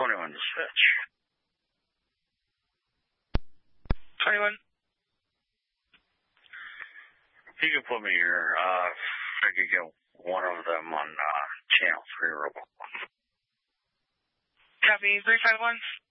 21 dispatch. 21. You can put me here. If I could get one of them on channel 3 robot. Copy, 351.